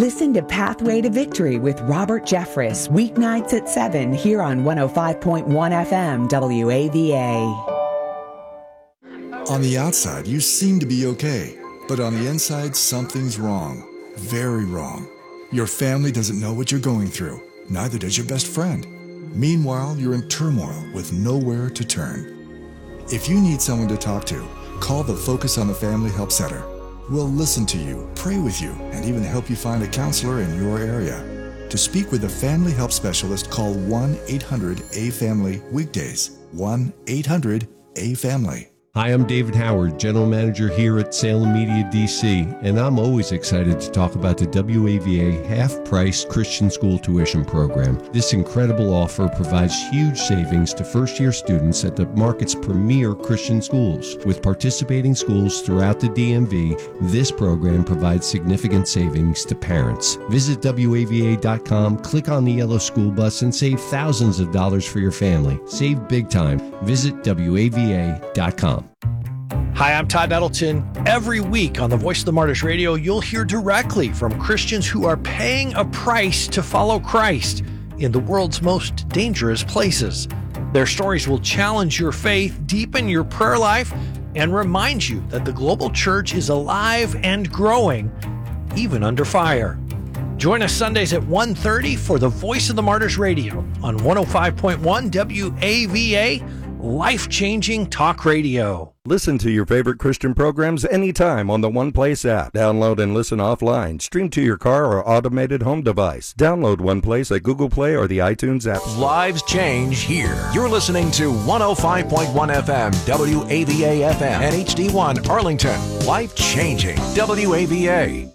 Listen to Pathway to Victory with Robert Jeffress, weeknights at 7 here on 105.1 FM WAVA. On the outside, you seem to be okay, but on the inside, something's wrong. Very wrong. Your family doesn't know what you're going through. Neither does your best friend. Meanwhile, you're in turmoil with nowhere to turn. If you need someone to talk to, call the Focus on the Family Help Center. We'll listen to you, pray with you, and even help you find a counselor in your area. To speak with a family help specialist, call 1-800-A-FAMILY weekdays. 1-800-A-FAMILY. Hi, I'm David Howard, General Manager here at Salem Media DC, and I'm always excited to talk about the WAVA half-price Christian school tuition program. This incredible offer provides huge savings to first-year students at the market's premier Christian schools. With participating schools throughout the DMV, this program provides significant savings to parents. Visit WAVA.com, click on the yellow school bus, and save thousands of dollars for your family. Save big time. Visit WAVA.com. Hi, I'm Todd Nettleton. Every week on the Voice of the Martyrs Radio, you'll hear directly from Christians who are paying a price to follow Christ in the world's most dangerous places. Their stories will challenge your faith, deepen your prayer life, and remind you that the global church is alive and growing, even under fire. Join us Sundays at 1:30 for the Voice of the Martyrs Radio on 105.1 WAVA, life-changing talk radio. Listen to your favorite Christian programs anytime on the One Place app. Download and listen offline. Stream to your car or automated home device. Download One Place at Google Play or the iTunes app. Lives change here. You're listening to 105.1 FM, WAVA FM, and HD1 Arlington. Life-changing WAVA.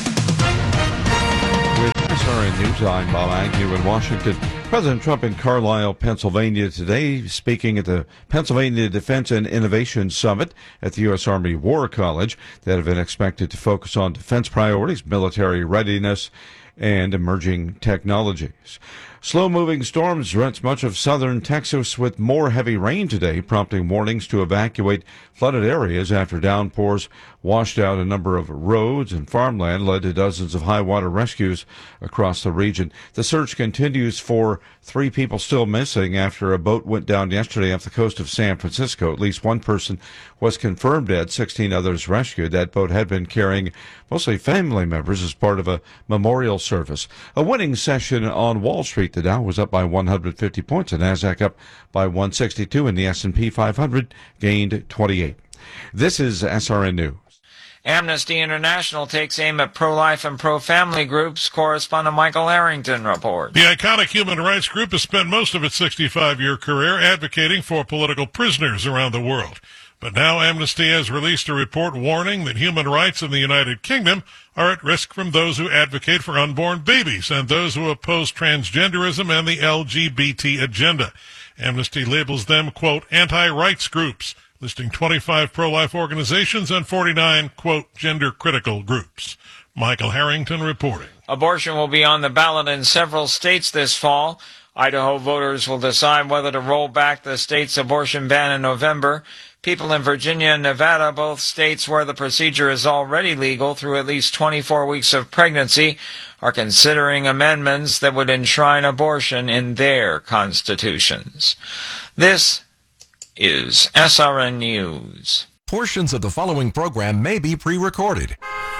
With SRN News, I'm Bob Agnew in Washington. President Trump in Carlisle, Pennsylvania today, speaking at the Pennsylvania Defense and Innovation Summit at the U.S. Army War College. That event expected to focus on defense priorities, military readiness, and emerging technologies. Slow-moving storms rent much of southern Texas with more heavy rain today, prompting warnings to evacuate flooded areas after downpours washed out a number of roads and farmland, led to dozens of high water rescues across the region. The search continues for 3 people still missing after a boat went down yesterday off the coast of San Francisco. At least 1 person was confirmed dead, 16 others rescued. That boat had been carrying mostly family members as part of a memorial service. A winning session on Wall Street. The Dow was up by 150 points, the Nasdaq up by 162, and the S&P 500 gained 28. This is SRN News. Amnesty International takes aim at pro-life and pro-family groups. Correspondent Michael Harrington reports. The iconic human rights group has spent most of its 65-year career advocating for political prisoners around the world. But now Amnesty has released a report warning that human rights in the United Kingdom are at risk from those who advocate for unborn babies and those who oppose transgenderism and the LGBT agenda. Amnesty labels them, quote, anti-rights groups, listing 25 pro-life organizations and 49, quote, gender-critical groups. Michael Harrington reporting. Abortion will be on the ballot in several states this fall. Idaho voters will decide whether to roll back the state's abortion ban in November. People in Virginia and Nevada, both states where the procedure is already legal through at least 24 weeks of pregnancy, are considering amendments that would enshrine abortion in their constitutions. This is SRN News. Portions of the following program may be pre-recorded.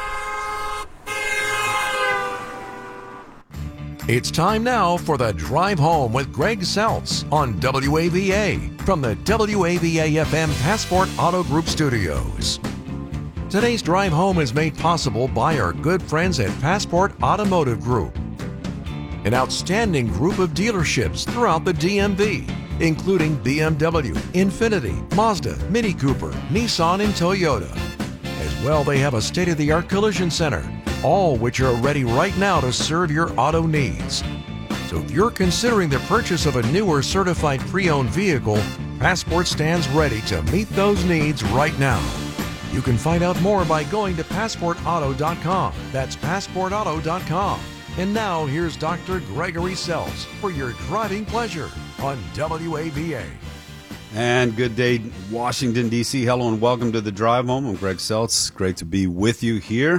It's time now for the Drive Home with Greg Seltz on WAVA from the WAVA-FM Passport Auto Group studios. Today's Drive Home is made possible by our good friends at Passport Automotive Group, an outstanding group of dealerships throughout the DMV, including BMW, Infiniti, Mazda, Mini Cooper, Nissan, and Toyota. As well, they have a state-of-the-art collision center, all which are ready right now to serve your auto needs. So if you're considering the purchase of a new or certified pre-owned vehicle, Passport stands ready to meet those needs right now. You can find out more by going to PassportAuto.com. That's PassportAuto.com. And now here's Dr. Gregory Seltz for your driving pleasure on WAVA. And good day, Washington, D.C. Hello and welcome to the Drive Home. I'm Greg Seltz. Great to be with you here.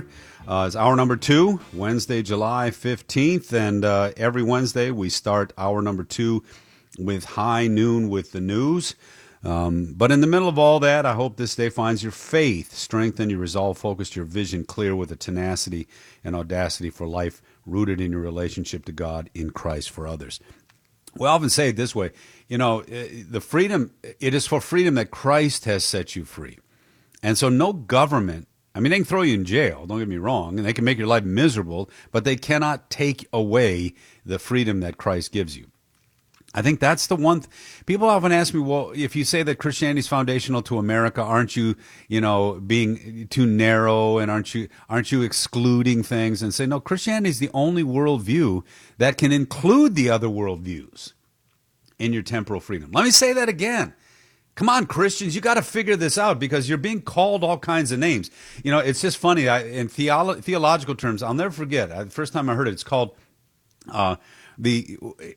It's hour number 2, Wednesday, July 15th, and every Wednesday we start hour number 2 with High Noon with the news. But in the middle of all that, I hope this day finds your faith strengthened, your resolve focused, your vision clear with a tenacity and audacity for life rooted in your relationship to God in Christ for others. We often say it this way, the freedom, it is for freedom that Christ has set you free. And so no government, they can throw you in jail, don't get me wrong, and they can make your life miserable, but they cannot take away the freedom that Christ gives you. I think that's the one. People often ask me, well, if you say that Christianity is foundational to America, aren't you, being too narrow, and aren't you excluding things? And say, no, Christianity is the only worldview that can include the other worldviews in your temporal freedom. Let me say that again. Come on, Christians, you got to figure this out because you're being called all kinds of names. It's just funny. In theological terms, I'll never forget. The first time I heard it, it's called the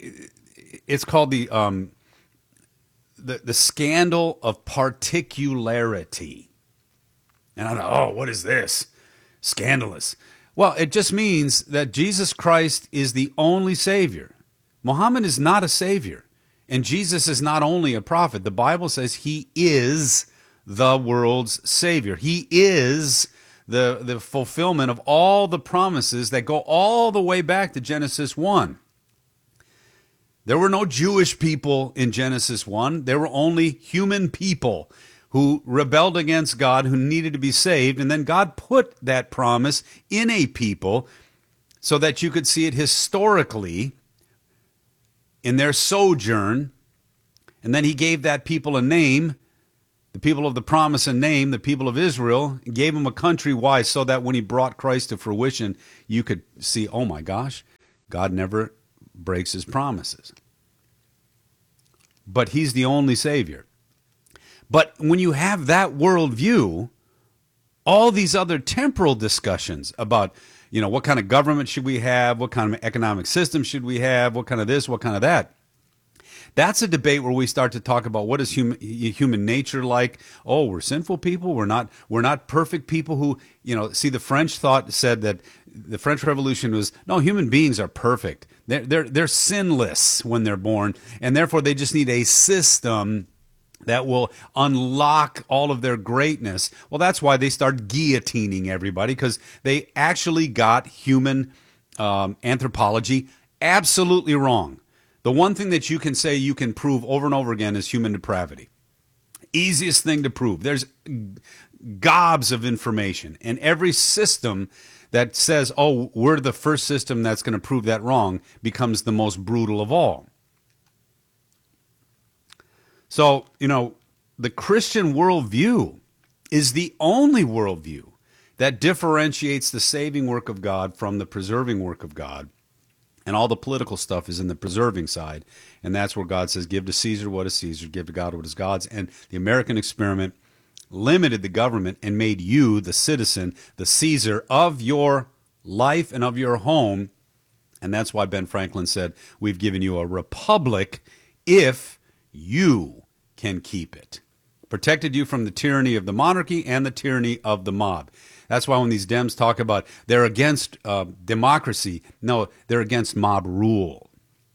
scandal of particularity. And I thought, what is this? Scandalous. Well, it just means that Jesus Christ is the only Savior. Muhammad is not a Savior. And Jesus is not only a prophet. The Bible says he is the world's Savior. He is the fulfillment of all the promises that go all the way back to Genesis 1. There were no Jewish people in Genesis 1. There were only human people who rebelled against God, who needed to be saved. And then God put that promise in a people so that you could see it historically in their sojourn, and then he gave that people a name, the people of the promise a name, the people of Israel, and gave them a country. Why? So that when he brought Christ to fruition, you could see, oh my gosh, God never breaks his promises. But he's the only Savior. But when you have that worldview, all these other temporal discussions about what kind of government should we have? What kind of economic system should we have? What kind of this? What kind of that? That's a debate where we start to talk about what is human nature like. Oh, we're sinful people. We're not perfect people who, see, the French said that the French Revolution was, no, human beings are perfect. They're sinless when they're born, and therefore they just need a system that will unlock all of their greatness. Well, that's why they start guillotining everybody, because they actually got human anthropology absolutely wrong. The one thing that you can say you can prove over and over again is human depravity. Easiest thing to prove. There's gobs of information, and every system that says, oh, we're the first system that's going to prove that wrong becomes the most brutal of all. So, the Christian worldview is the only worldview that differentiates the saving work of God from the preserving work of God. And all the political stuff is in the preserving side. And that's where God says, give to Caesar what is Caesar, give to God what is God's. And the American experiment limited the government and made you, the citizen, the Caesar of your life and of your home. And that's why Ben Franklin said, we've given you a republic if you can keep it. Protected you from the tyranny of the monarchy and the tyranny of the mob. That's why when these Dems talk about they're against democracy, no, they're against mob rule.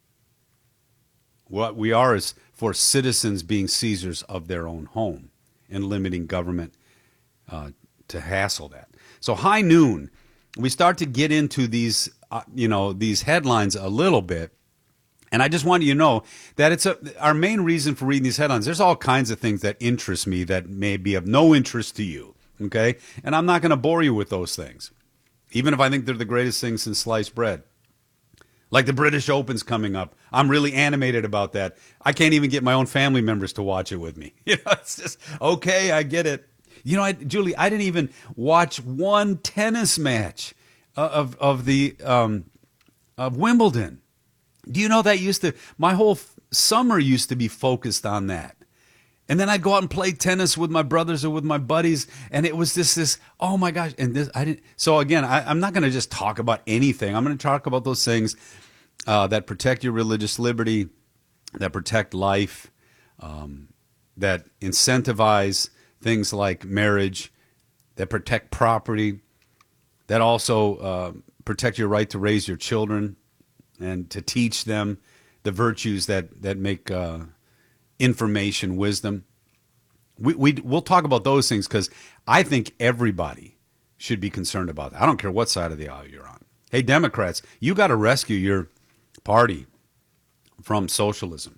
What we are is for citizens being Caesars of their own home and limiting government to hassle that. So high noon, we start to get into these headlines a little bit. And I just want you to know that it's our main reason for reading these headlines. There's all kinds of things that interest me that may be of no interest to you, okay? And I'm not going to bore you with those things, even if I think they're the greatest things since sliced bread. Like the British Open's coming up. I'm really animated about that. I can't even get my own family members to watch it with me. It's just, okay, I get it. Julie, I didn't even watch one tennis match of Wimbledon. Do you know that my whole summer used to be focused on that. And then I'd go out and play tennis with my brothers or with my buddies, and it was this oh my gosh, and this I didn't. So again, I'm not going to just talk about anything. I'm going to talk about those things that protect your religious liberty, that protect life, that incentivize things like marriage, that protect property, that also protect your right to raise your children and to teach them the virtues that make information wisdom. We'll talk about those things because I think everybody should be concerned about that. I don't care what side of the aisle you're on. Hey, Democrats, you got to rescue your party from socialism.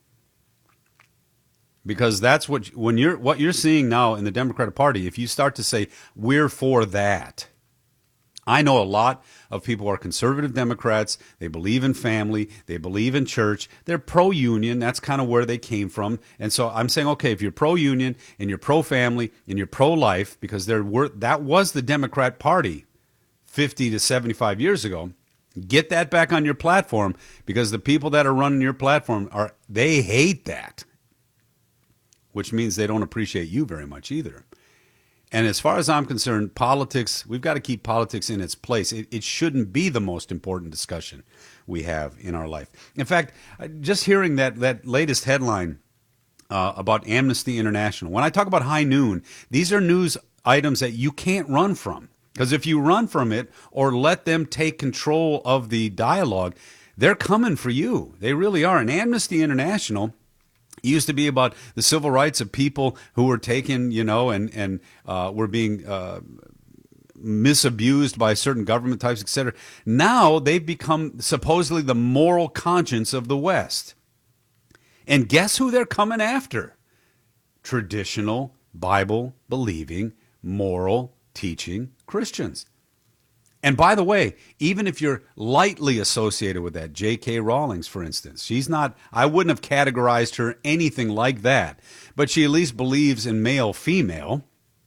Because that's what you're seeing now in the Democratic Party. If you start to say we're for that, I know a lot of people are conservative Democrats. They believe in family. They believe in church. They're pro-union. That's kind of where they came from. And so I'm saying, okay, if you're pro-union and you're pro-family and you're pro-life, because that was the Democrat Party 50 to 75 years ago, get that back on your platform, because the people that are running your platform they hate that, which means they don't appreciate you very much either. And as far as I'm concerned, politics, we've got to keep politics in its place. It shouldn't be the most important discussion we have in our life. In fact, just hearing that latest headline about Amnesty International, when I talk about high noon, these are news items that you can't run from. Because if you run from it or let them take control of the dialogue, they're coming for you. They really are. And Amnesty International used to be about the civil rights of people who were taken, and were being misabused by certain government types, etc. Now they've become supposedly the moral conscience of the West. And guess who they're coming after? Traditional, Bible-believing, moral teaching Christians. And by the way, even if you're lightly associated with that, J.K. Rowling, for instance, I wouldn't have categorized her anything like that, but she at least believes in male-female,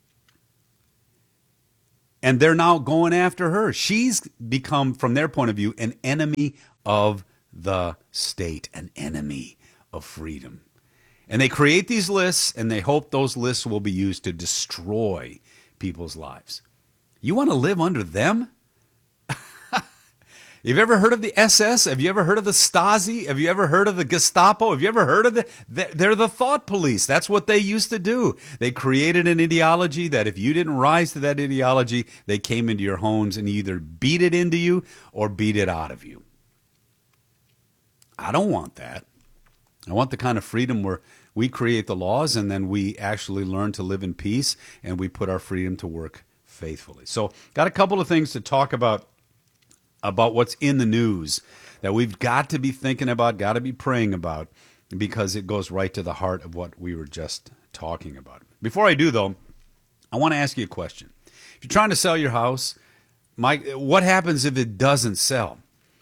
and they're now going after her. She's become, from their point of view, an enemy of the state, an enemy of freedom. And they create these lists, and they hope those lists will be used to destroy people's lives. You want to live under them? Have you ever heard of the SS? Have you ever heard of the Stasi? Have you ever heard of the Gestapo? Have you ever heard of they're the thought police. That's what they used to do. They created an ideology that if you didn't rise to that ideology, they came into your homes and either beat it into you or beat it out of you. I don't want that. I want the kind of freedom where we create the laws and then we actually learn to live in peace and we put our freedom to work faithfully. So got a couple of things to talk about what's in the news that we've got to be thinking about, got to be praying about, because it goes right to the heart of what we were just talking about. Before I do, though, I want to ask you a question. If you're trying to sell your house, what happens if it doesn't sell?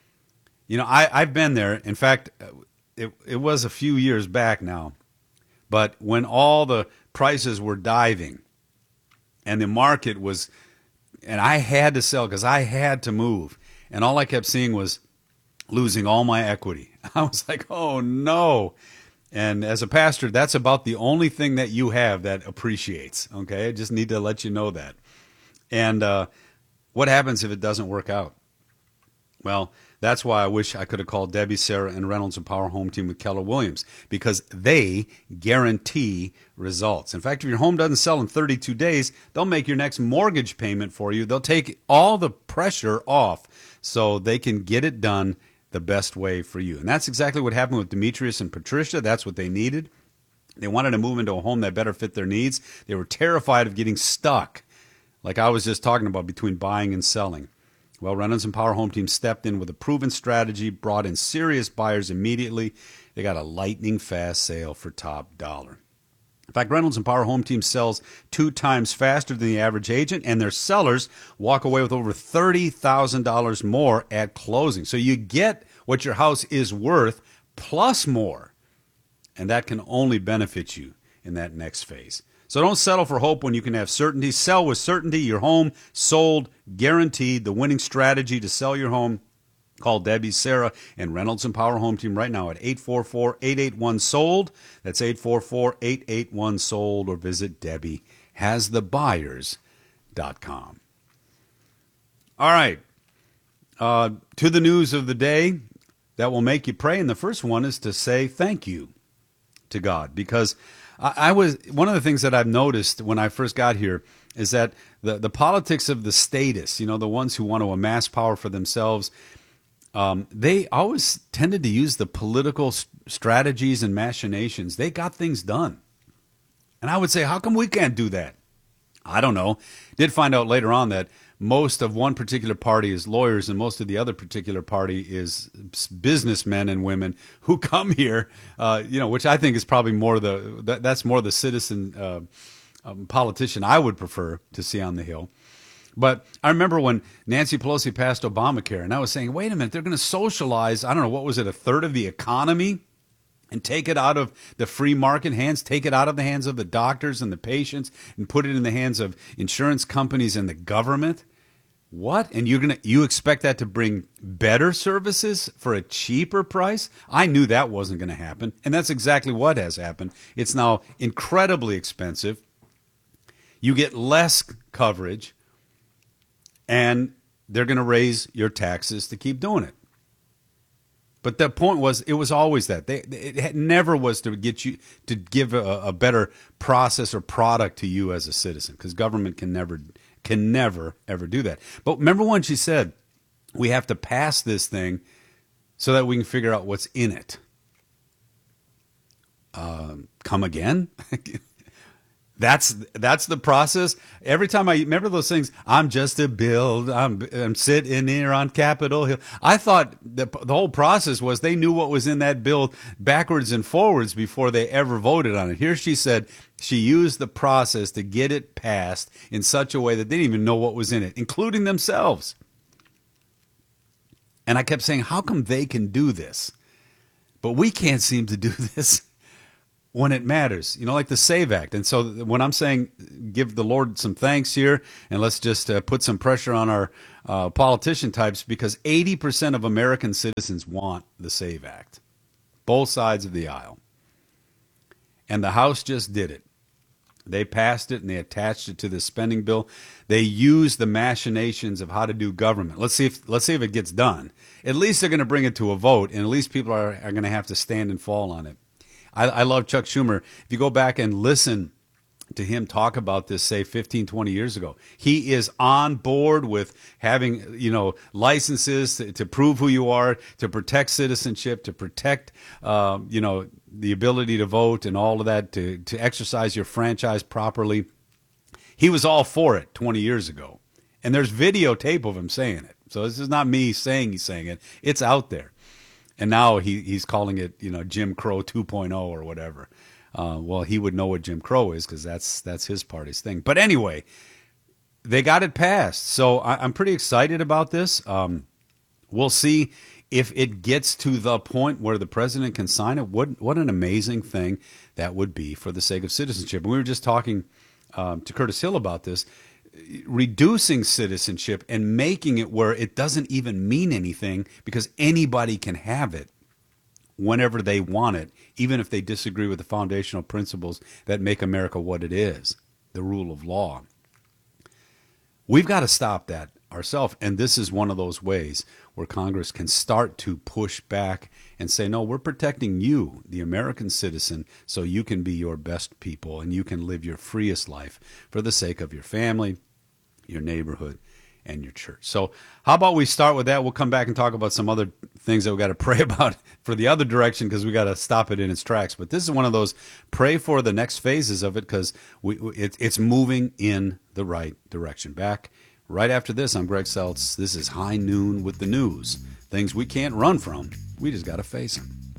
I've been there. In fact, it was a few years back now, but when all the prices were diving and the market was, and I had to sell because I had to move. And all I kept seeing was losing all my equity. I was like, oh, no. And as a pastor, that's about the only thing that you have that appreciates, okay? I just need to let you know that. And what happens if it doesn't work out? Well, that's why I wish I could have called Debbie, Sarah, and Reynolds and Power Home Team with Keller Williams, because they guarantee results. In fact, if your home doesn't sell in 32 days, they'll make your next mortgage payment for you. They'll take all the pressure off so they can get it done the best way for you. And that's exactly what happened with Demetrius and Patricia. That's what they needed. They wanted to move into a home that better fit their needs. They were terrified of getting stuck, like I was just talking about, between buying and selling. Well, Reynolds and Power Home Team stepped in with a proven strategy, brought in serious buyers immediately. They got a lightning fast sale for top dollar. In fact, Reynolds and Power Home Team sells 2 times faster than the average agent, and their sellers walk away with over $30,000 more at closing. So you get what your house is worth plus more, and that can only benefit you in that next phase. So don't settle for hope when you can have certainty. Sell with certainty. Your home sold, guaranteed. The winning strategy to sell your home. Call Debbie, Sarah, and Reynolds and Power Home Team right now at 844-881-SOLD. That's 844-881-SOLD, or visit DebbieHasTheBuyers.com. All right. To the news of the day that will make you pray. And the first one is to say thank you to God, because I was one of the things that I've noticed when I first got here is that the politics of the statists, you know, the ones who want to amass power for themselves, they always tended to use the political strategies and machinations. They got things done. And I would say, how come we can't do that? I don't know. Did find out later on that most of one particular party is lawyers and most of the other particular party is businessmen and women who come here, which I think is probably more that's more the citizen politician I would prefer to see on the Hill. But I remember when Nancy Pelosi passed Obamacare, and I was saying, wait a minute, they're going to socialize, I don't know, what was it, a third of the economy? And take it out of the free market hands, take it out of the hands of the doctors and the patients, and put it in the hands of insurance companies and the government? What? And you expect that to bring better services for a cheaper price? I knew that wasn't going to happen, and that's exactly what has happened. It's now incredibly expensive. You get less coverage, and they're going to raise your taxes to keep doing it. But the point was, it was always that. It never was to get you to give a better process or product to you as a citizen, because government can never, ever do that. But remember when she said, we have to pass this thing so that we can figure out what's in it. Come again? That's the process. Every time I remember those things, I'm just a bill. I'm sitting here on Capitol Hill. I thought the whole process was they knew what was in that bill backwards and forwards before they ever voted on it. Here she said she used the process to get it passed in such a way that they didn't even know what was in it, including themselves. And I kept saying, how come they can do this, but we can't seem to do this when it matters, like the SAVE Act. And so when I'm saying give the Lord some thanks here, and let's just put some pressure on our politician types, because 80% of American citizens want the SAVE Act, both sides of the aisle. And the House just did it. They passed it and they attached it to the spending bill. They used the machinations of how to do government. Let's see if it gets done. At least they're going to bring it to a vote, and at least people are going to have to stand and fall on it. I love Chuck Schumer. If you go back and listen to him talk about this, say 15, 20 years ago, he is on board with having, licenses to prove who you are, to protect citizenship, to protect, the ability to vote and all of that, to exercise your franchise properly. He was all for it 20 years ago. And there's videotape of him saying it. So this is not me saying he's saying it. It's out there. And now he's calling it, Jim Crow 2.0 or whatever. Well, he would know what Jim Crow is, because that's his party's thing. But anyway, they got it passed. So I'm pretty excited about this. We'll see if it gets to the point where the president can sign it. What an amazing thing that would be for the sake of citizenship. And we were just talking to Curtis Hill about this. Reducing citizenship and making it where it doesn't even mean anything, because anybody can have it whenever they want it, even if they disagree with the foundational principles that make America what it is, the rule of law. We've got to stop that ourselves, and this is one of those ways where Congress can start to push back and say, no, we're protecting you, the American citizen, so you can be your best people and you can live your freest life for the sake of your family, your neighborhood, and your church. So how about we start with that? We'll come back and talk about some other things that we got to pray about for the other direction, because we got to stop it in its tracks. But this is one of those pray for the next phases of it, because it's moving in the right direction. Back right after this, I'm Greg Seltz. This is High Noon with the news. Things we can't run from. We just got to face them.